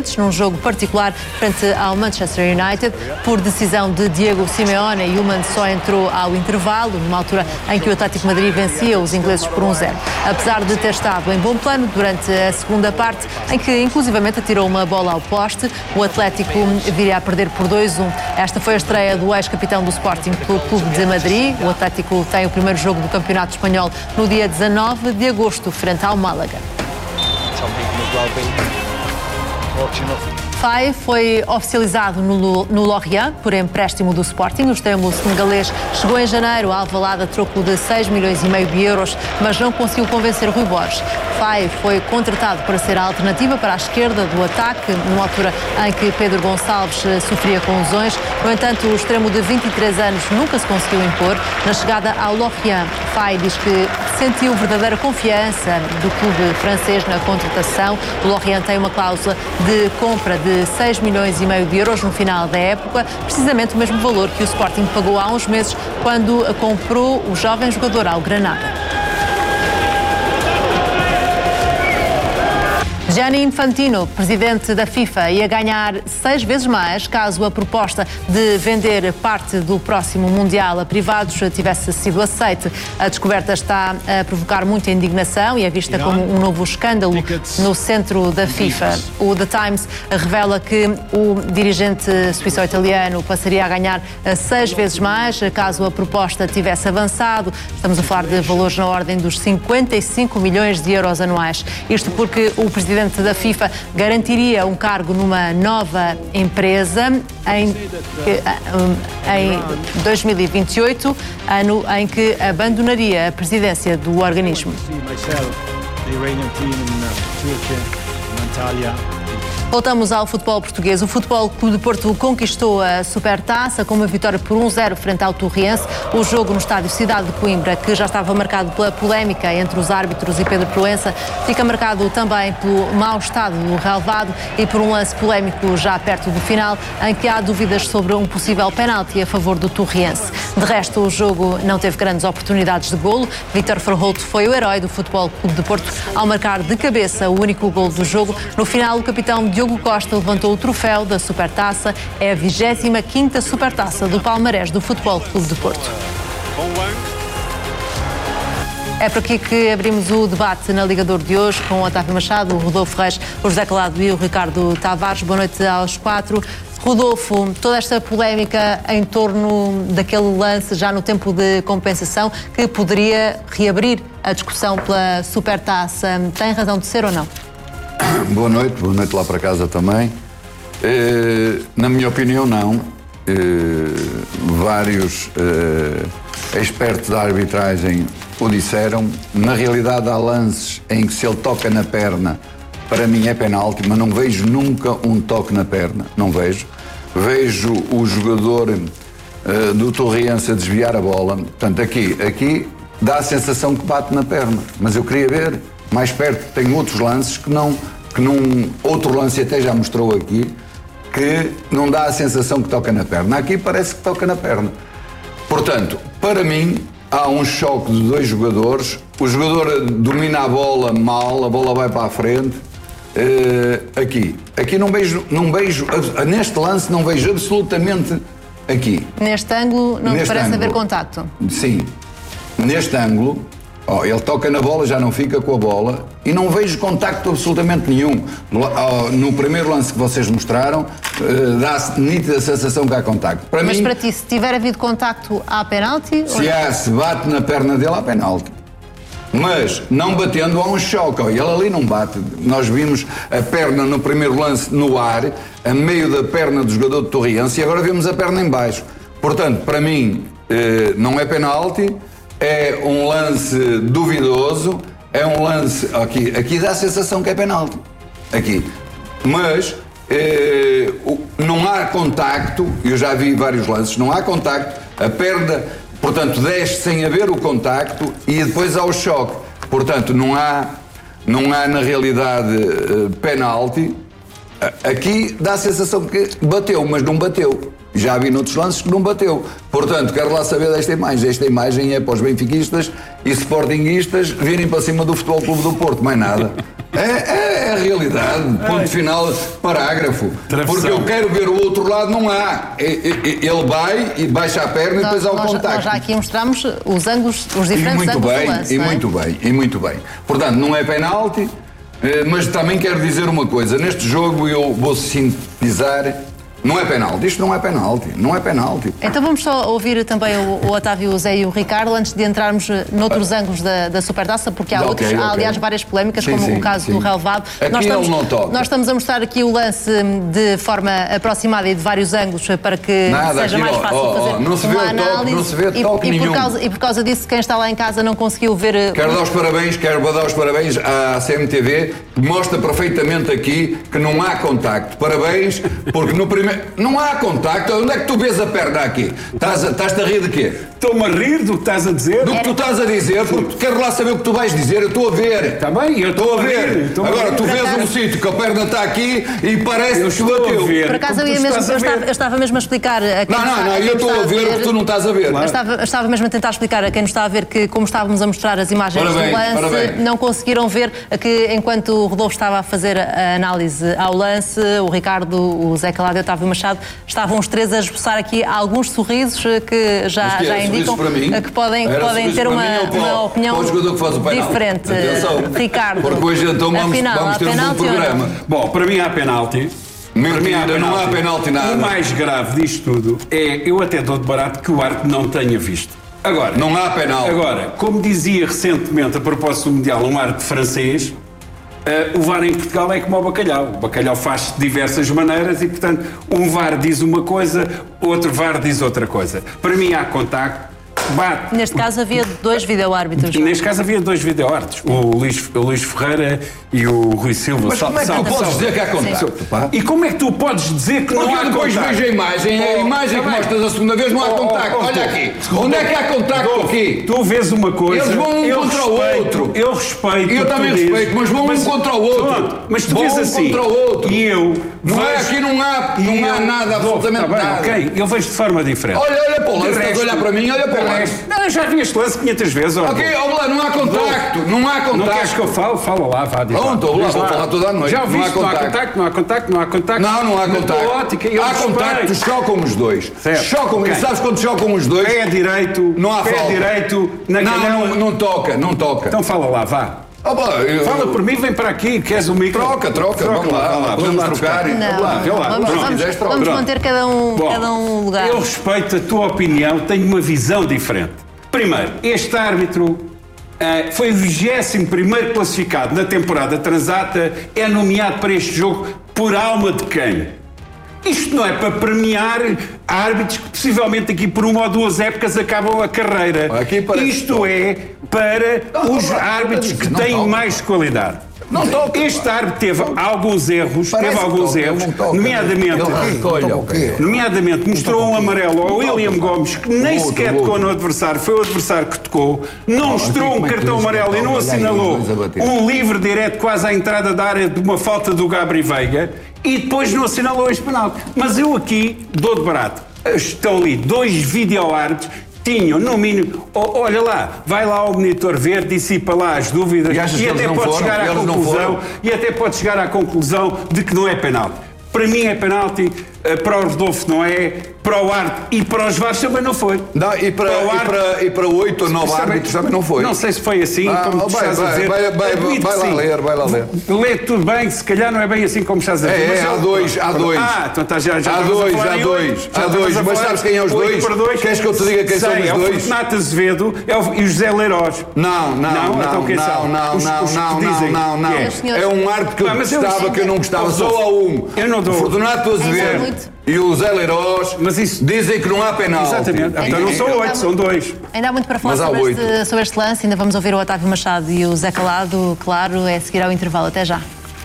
bilhetes num jogo particular frente ao Manchester United. Por decisão de Diego Simeone, Koeman só entrou ao intervalo, numa altura em que o Atlético de Madrid vencia os ingleses por 1-0. Apesar de ter estado em bom plano durante a segunda parte, em que inclusivamente atirou uma bola ao poste, o Atlético viria a perder por 2-1. Esta foi a estreia do ex-capitão do Sporting Clube de Madrid. O Atlético tem o primeiro jogo do Campeonato Espanhol no dia 19 de agosto, frente ao Málaga. Faye foi oficializado no Lorient por empréstimo do Sporting. O extremo senegalês chegou em janeiro a Alvalade a troco de 6,5 milhões de euros, mas não conseguiu convencer Rui Borges. Faye foi contratado para ser a alternativa para a esquerda do ataque, numa altura em que Pedro Gonçalves sofria com lesões. No entanto, o extremo de 23 anos nunca se conseguiu impor. Na chegada ao Lorient, Faye diz que sentiu verdadeira confiança do clube francês na contratação. O Lorient tem uma cláusula de compra de 6,5 milhões de euros no final da época, precisamente o mesmo valor que o Sporting pagou há uns meses quando comprou o jovem jogador ao Granada. Gianni Infantino, presidente da FIFA, ia ganhar 6 vezes mais caso a proposta de vender parte do próximo Mundial a privados tivesse sido aceite. A descoberta está a provocar muita indignação e é vista como um novo escândalo no centro da FIFA. O The Times revela que o dirigente suíço-italiano passaria a ganhar 6 vezes mais caso a proposta tivesse avançado. Estamos a falar de valores na ordem dos 55 milhões de euros anuais. Isto porque o presidente da FIFA garantiria um cargo numa nova empresa em 2028, ano em que abandonaria a presidência do organismo. Voltamos ao futebol português. O Futebol Clube de Porto conquistou a Supertaça com uma vitória por 1-0 frente ao Torriense. O jogo no estádio Cidade de Coimbra, que já estava marcado pela polémica entre os árbitros e Pedro Proença, fica marcado também pelo mau estado do relvado e por um lance polémico já perto do final, em que há dúvidas sobre um possível penalti a favor do Torriense. De resto, o jogo não teve grandes oportunidades de golo. Vítor Verholt foi o herói do Futebol Clube de Porto ao marcar de cabeça o único golo do jogo. No final, o capitão Diogo Costa levantou o troféu da Supertaça. É a 25ª Supertaça do palmarés do Futebol Clube de Porto. É por aqui que abrimos o debate na Liga de Ouro de hoje com o Otávio Machado, o Rodolfo Reis, o José Calado e o Ricardo Tavares. Boa noite aos 4. Rodolfo, toda esta polémica em torno daquele lance já no tempo de compensação que poderia reabrir a discussão pela Supertaça, tem razão de ser ou não? Boa noite lá para casa também. Na minha opinião, não. Vários expertos da arbitragem o disseram. Na realidade, há lances em que se ele toca na perna, para mim é penalti, mas não vejo nunca um toque na perna. Não vejo. Vejo o jogador do Torriense a desviar a bola. Portanto, aqui dá a sensação que bate na perna. Mas eu queria ver mais perto. Tem outros lances que não outro lance até já mostrou aqui, que não dá a sensação que toca na perna. Aqui parece que toca na perna. Portanto, para mim, há um choque de dois jogadores. O jogador domina a bola mal, a bola vai para a frente. Aqui não vejo, neste lance não vejo absolutamente aqui. Neste ângulo não me parece haver contacto? Sim, neste ângulo, ele toca na bola, já não fica com a bola e não vejo contacto absolutamente nenhum. No primeiro lance que vocês mostraram, dá-se nítida sensação que há contacto. Mas para ti, se tiver havido contacto, há penalti? Se bate na perna dele, há penalti. Mas, não batendo, há um choque. Ele ali não bate. Nós vimos a perna no primeiro lance no ar, a meio da perna do jogador de Torriense, e agora vemos a perna em baixo. Portanto, para mim, não é penalti, é um lance duvidoso, é um lance... Aqui dá a sensação que é penalti. Aqui. Mas, não há contacto, eu já vi vários lances, não há contacto, a perna... Portanto, desce sem haver o contacto e depois há o choque. Portanto, não há na realidade penalti. Aqui dá a sensação que bateu, mas não bateu. Já vi noutros lances que não bateu. Portanto, quero lá saber desta imagem. Esta imagem é para os benfiquistas e sportinguistas virem para cima do Futebol Clube do Porto, mais nada. É a realidade. Ponto final, parágrafo. Porque eu quero ver o outro lado, não há. Ele vai e baixa a perna e depois há o contacto. Nós já aqui mostramos os ângulos, os diferentes ângulos do lance. E muito bem. Portanto, não é penalti, mas também quero dizer uma coisa. Neste jogo eu vou sintetizar. Não é penalti, isto não é penalti, não é penalti. Então vamos só ouvir também o Otávio, o Zé e o Ricardo antes de entrarmos noutros ângulos da Supertaça, porque há outros, há aliás várias polémicas, como o caso do relevado. Nós estamos a mostrar aqui o lance de forma aproximada e de vários ângulos para que seja mais fácil fazer uma análise. Não se vê toque nenhum. E por causa disso, quem está lá em casa não conseguiu ver... Quero dar os parabéns à CMTV, que mostra perfeitamente aqui que não há contacto. Parabéns, porque no primeiro... Não há contacto. Onde é que tu vês a perna aqui? Estás-te a rir de quê? Estou-me a rir do que estás a dizer. Do que tu estás a dizer, porque quero lá saber o que tu vais dizer. Eu estou a ver. Está bem, eu estou a ver. Agora, tu vês um sítio que a perna está aqui e parece que bateu. Por acaso eu estava mesmo a explicar a quem Não, eu estou a ver o que tu não estás a ver. Eu estava mesmo a tentar explicar a quem nos está a ver que, como estávamos a mostrar as imagens do lance, não conseguiram ver que enquanto o Rodolfo estava a fazer a análise ao lance, o Ricardo, o Zé Calado e o Otávio Machado estavam os três a esboçar aqui alguns sorrisos que já indicam que podem ter uma opinião diferente. Ricardo, porque hoje então vamos ter um programa. Bom, para mim há penalti. Não há penalti nada. O mais grave disto tudo é, eu até dou de barato que o árbitro não tenha visto. Agora, não há penalti. Agora, como dizia recentemente a propósito do Mundial um árbitro francês, o VAR em Portugal é como o bacalhau. O bacalhau faz de diversas maneiras e, portanto, um VAR diz uma coisa, outro VAR diz outra coisa. Para mim há contacto. Bate. Neste caso havia dois videoárbitros. Neste caso havia dois videoárbitros, o Luís Ferreira e o Rui Silva. Mas como é que tu podes dizer que há contacto? E como é que tu podes dizer que não há contacto? Depois vejo a imagem que mostras a segunda vez, não há contacto. Olha aqui. Onde é que há contacto aqui? Tu vês uma coisa. Eles vão um contra o outro. Eu respeito. Eu também respeito, mas vão um contra o outro. Mas tu vês assim. Contra o outro. E eu. Aqui não há nada, absolutamente nada. Ok, eu vejo de forma diferente. Olha para o lance, estás a olhar para mim, olha para o lance. Não, eu já vi este lance 500 vezes. Ok, não há contacto. Não há contacto. Não queres que eu fale? Fala lá, vá. Vou falar toda a noite. Já ouviste? Não há contacto. Não há contacto. Não há contacto. Há contacto, chocam os dois. Chocam. E sabes quando chocam os dois? Pé direito. Não há falta. Pé direito. Não toca. Então fala lá, vá. Fala por mim, vem para aqui, queres o micro? Troca, vamos lá, vamos trocar. Vamos manter cada um lugar. Eu respeito a tua opinião, tenho uma visão diferente. Primeiro, este árbitro foi o 21º classificado na temporada transata, é nomeado para este jogo por alma de quem? Isto não é para premiar árbitros que possivelmente aqui por uma ou duas épocas acabam a carreira. Isto é para os árbitros que têm mais qualidade. Este árbitro teve alguns erros, nomeadamente mostrou um amarelo ao William Gomes, que nem sequer tocou no adversário, foi o adversário que tocou, não mostrou um cartão amarelo e não assinalou um livre direto quase à entrada da área de uma falta do Gabri Veiga e depois não assinalou este penalti. Mas eu aqui dou de barato. Estão ali dois videoárbitros. Tinham, no mínimo, olha lá, vai lá ao monitor ver, dissipa lá as dúvidas e até pode chegar à conclusão de que não é penalti. Para mim é penalti, para o Rodolfo não é, para o árbitro e para os VARs também não foi. E para 8 ou 9 árbitros também não foi. Não sei se foi assim, como tu estás a dizer. Vai lá ler. Lê tudo bem, se calhar não é bem assim como estás a dizer. Há dois. Então há dois. Mas sabes quem é os dois? Queres que eu te diga quem são os dois? É o Fortunato Azevedo e o José Leiroz. Não. É um árbitro que eu gostava, que eu não gostava, só há um. O Fortunato Azevedo e o Zé Leiroz dizem que não há penalti. Exatamente. Então não são 8, são 2. Ainda há muito para falar sobre este lance. Ainda vamos ouvir o Otávio Machado e o Zé Calado. Claro, é seguir ao intervalo. Até já.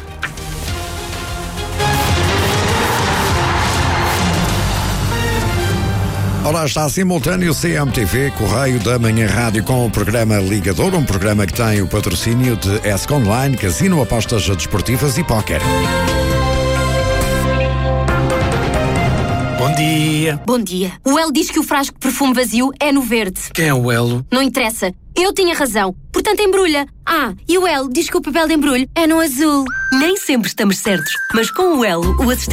Ora, está simultâneo CMTV, Correio da Manhã Rádio, com o programa Ligador, um programa que tem o patrocínio de ESC Online, Casino, Apostas Desportivas e Póquer. Bom dia. dia. Bom dia. O Elo diz que o frasco de perfume vazio é no verde. Quem é o Elo? Não interessa. Eu tinha razão. Portanto, embrulha. E o Elo diz que o papel de embrulho é no azul. Nem sempre estamos certos, mas com o Elo, o assistente